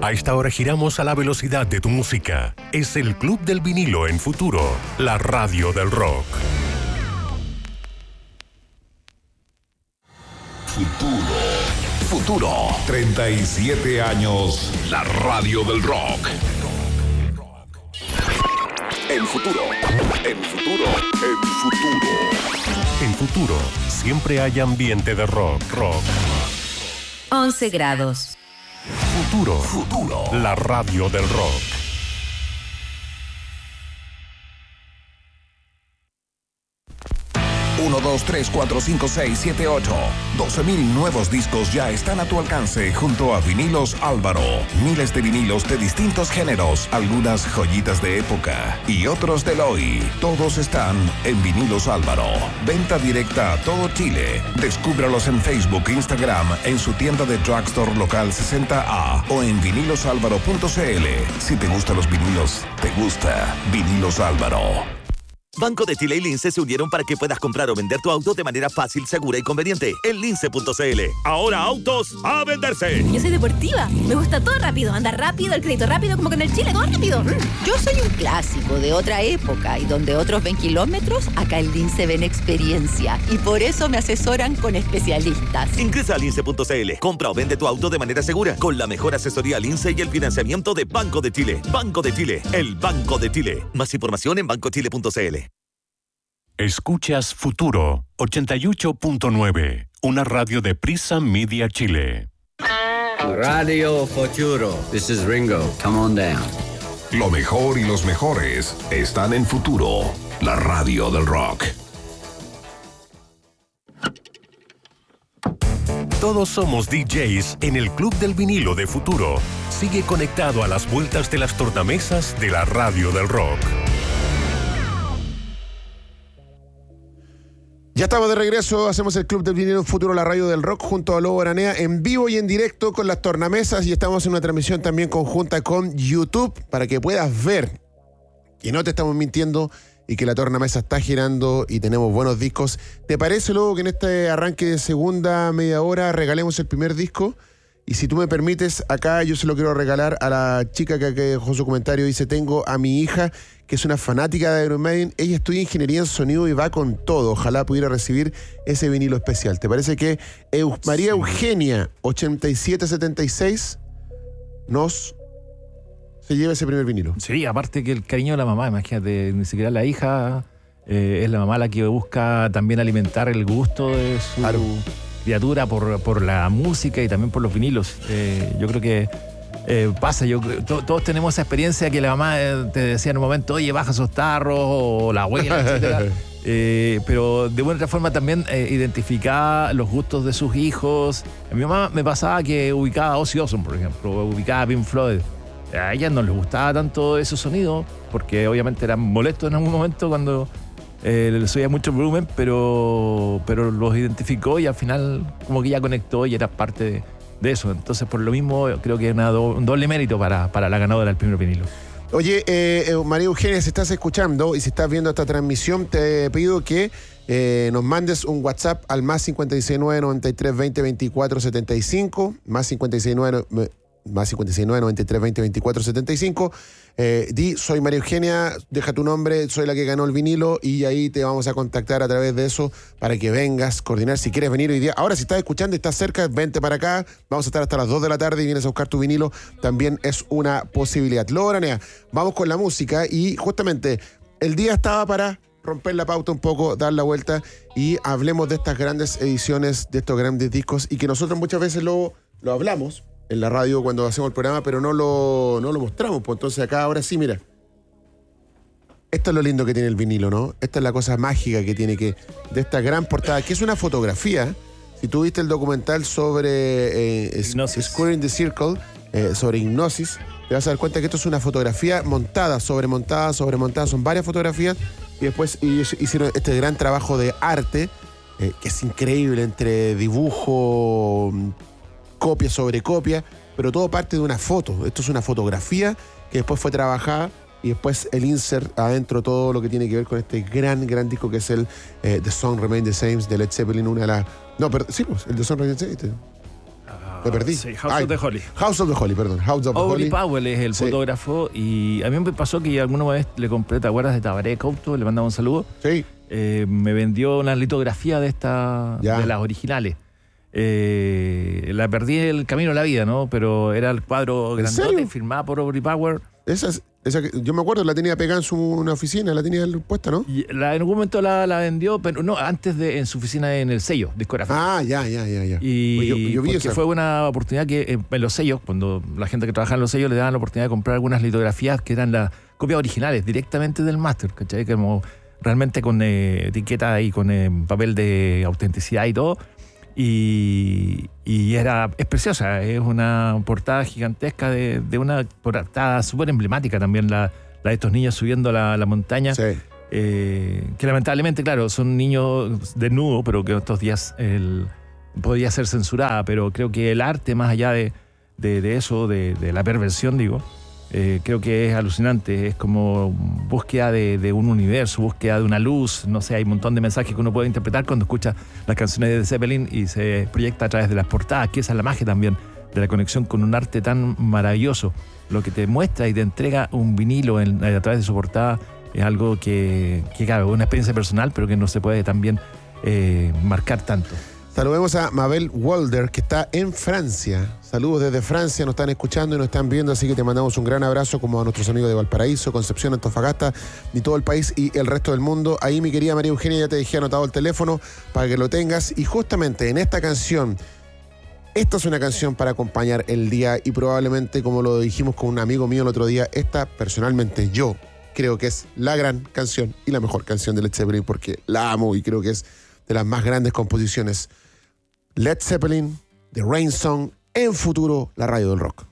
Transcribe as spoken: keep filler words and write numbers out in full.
A esta hora giramos a la velocidad de tu música. Es el Club del Vinilo en Futuro, la radio del rock. Futuro. Futuro. treinta y siete años, la radio del rock. En Futuro. En Futuro. En Futuro. En Futuro, siempre hay ambiente de rock. Rock. once grados. Futuro. Futuro. La radio del rock. uno, dos, tres, cuatro, cinco, seis, siete, ocho. doce mil nuevos discos ya están a tu alcance junto a Vinilos Álvaro. Miles de vinilos de distintos géneros, algunas joyitas de época y otros del hoy. Todos están en Vinilos Álvaro. Venta directa a todo Chile. Descúbralos en Facebook e Instagram, en su tienda de drugstore local sesenta A o en vinilos álvaro punto c l. Si te gustan los vinilos, te gusta Vinilos Álvaro. Banco de Chile y Lince se unieron para que puedas comprar o vender tu auto de manera fácil, segura y conveniente. En lince punto c l. Ahora autos a venderse. Yo soy deportiva. Me gusta todo rápido. Andar rápido, el crédito rápido, como que en el Chile todo rápido. Yo soy un clásico de otra época y donde otros ven kilómetros, acá en Lince ven experiencia. Y por eso me asesoran con especialistas. Ingresa a lince punto c l. Compra o vende tu auto de manera segura con la mejor asesoría Lince y el financiamiento de Banco de Chile. Banco de Chile, el Banco de Chile. Más información en banco chile punto c l. Escuchas Futuro ochenta y ocho punto nueve, una radio de Prisa Media Chile. Radio Futuro. This is Ringo. Come on down. Lo mejor y los mejores están en Futuro, la radio del rock. Todos somos D Js en el Club del Vinilo de Futuro. Sigue conectado a las vueltas de las tornamesas de la radio del rock. Ya estamos de regreso, hacemos el Club del Vinilo Futuro, la radio del rock, junto a Lobo Aranea, en vivo y en directo con las tornamesas, y estamos en una transmisión también conjunta con YouTube, para que puedas ver que no te estamos mintiendo y que la tornamesa está girando y tenemos buenos discos. ¿Te parece, Lobo, que en este arranque de segunda media hora regalemos el primer disco? Y si tú me permites, acá yo se lo quiero regalar a la chica que dejó su comentario. Dice, tengo a mi hija, que es una fanática de Iron Maiden. Ella estudia ingeniería en sonido y va con todo. Ojalá pudiera recibir ese vinilo especial. ¿Te parece que Eu- María sí. Eugenia, ochenta y siete setenta y seis, nos se lleva ese primer vinilo? Sí, aparte que el cariño de la mamá, imagínate, ni siquiera la hija, eh, es la mamá la que busca también alimentar el gusto de su... Claro. criatura por, por la música y también por los vinilos. Eh, yo creo que eh, pasa, yo to, todos tenemos esa experiencia que la mamá eh, te decía en un momento, oye, baja esos tarros, o la abuela, etcétera. Eh, pero de buena otra forma también eh, identificaba los gustos de sus hijos. A mi mamá me pasaba que ubicaba a Ozzy Osbourne, por ejemplo, ubicaba a Pink Floyd. A ella no le gustaba tanto ese sonido, porque obviamente eran molestos en algún momento cuando Eh, les oía mucho volumen, pero, pero los identificó y al final como que ya conectó y era parte de, de eso. Entonces, por lo mismo, creo que es una do, un doble mérito para, para la ganadora del primer vinilo. Oye, eh, María Eugenia, si estás escuchando y si estás viendo esta transmisión, te pido que eh, nos mandes un WhatsApp al más cincuenta y seis nueve noventa y tres veinte veinticuatro setenta y cinco, más cincuenta y seis nueve más cincuenta y seis nueve noventa y tres veinte veinticuatro setenta y cinco. Eh, di, soy María Eugenia, deja tu nombre, soy la que ganó el vinilo, y ahí te vamos a contactar a través de eso para que vengas, coordinar si quieres venir hoy día. Ahora, si estás escuchando y estás cerca, vente para acá, vamos a estar hasta las dos de la tarde y vienes a buscar tu vinilo, también es una posibilidad. Lobo Aranea, vamos con la música, y justamente el día estaba para romper la pauta un poco, dar la vuelta, y hablemos de estas grandes ediciones, de estos grandes discos, y que nosotros muchas veces lo, lo hablamos en la radio cuando hacemos el programa, pero no lo, no lo mostramos. Pues entonces acá ahora sí, mira. Esto es lo lindo que tiene el vinilo, ¿no? Esta es la cosa mágica que tiene que de esta gran portada, que es una fotografía. Si tú viste el documental sobre eh, Square in the Circle, eh, sobre Hipnosis, te vas a dar cuenta que esto es una fotografía montada, sobremontada, sobremontada. Son varias fotografías, y después hicieron este gran trabajo de arte, eh, que es increíble, entre dibujo, copia sobre copia, pero todo parte de una foto. Esto es una fotografía que después fue trabajada, y después el insert adentro, todo lo que tiene que ver con este gran, gran disco que es el eh, The Song Remains the Same de Led Zeppelin, una de las... No, pero sí, pues, el The Song Remains the Same. Te perdí. Sí, House Ay, of the Holy. House of the Holy, perdón. House of the Aubrey Holy. Powell es el Sí. fotógrafo y a mí me pasó que alguna vez le compré, ¿te acuerdas de Tabaré Couto? Le mandaba un saludo. Sí. Eh, me vendió una litografía de esta Ya. de las originales. Eh, la perdí en el camino de la vida, ¿no? Pero era el cuadro ¿En grandote, serio? firmado por Aubrey Powell. Esa, es- esa que- yo me acuerdo, la tenía pegada en su una oficina, la tenía puesta, ¿no? Y la, en algún momento la, la vendió, pero no, antes de en su oficina en el sello discográfico. Ah, ya, ya, ya, ya. Y Pues yo, yo vi porque esa. fue una oportunidad que eh, en los sellos, cuando la gente que trabajaba en los sellos le daban la oportunidad de comprar algunas litografías que eran las copias originales, directamente del máster, ¿cachai? Como realmente con eh, etiqueta y con eh, papel de autenticidad y todo. Y, y era, es preciosa, es una portada gigantesca de, de una portada súper emblemática también, la, la de estos niños subiendo la, la montaña. Sí. Eh, que lamentablemente, claro, son niños desnudos, pero que estos días el, podía ser censurada, pero creo que el arte, más allá de, de, de eso, de, de la perversión, digo, eh, creo que es alucinante, es como búsqueda de, de un universo, búsqueda de una luz, no sé, hay un montón de mensajes que uno puede interpretar cuando escucha las canciones de Zeppelin y se proyecta a través de las portadas, que esa es la magia también de la conexión con un arte tan maravilloso. Lo que te muestra y te entrega un vinilo en, a través de su portada es algo que, que claro, es una experiencia personal, pero que no se puede también eh, marcar tanto. Saludemos a Mabel Walder, que está en Francia. Saludos desde Francia, nos están escuchando y nos están viendo, así que te mandamos un gran abrazo, como a nuestros amigos de Valparaíso, Concepción, Antofagasta y todo el país y el resto del mundo. Ahí, mi querida María Eugenia, ya te dejé anotado el teléfono para que lo tengas. Y justamente en esta canción, esta es una canción para acompañar el día y probablemente, como lo dijimos con un amigo mío el otro día, esta personalmente yo creo que es la gran canción y la mejor canción de Led Zeppelin porque la amo y creo que es de las más grandes composiciones. Led Zeppelin, The Rain Song, en Futuro, la radio del rock.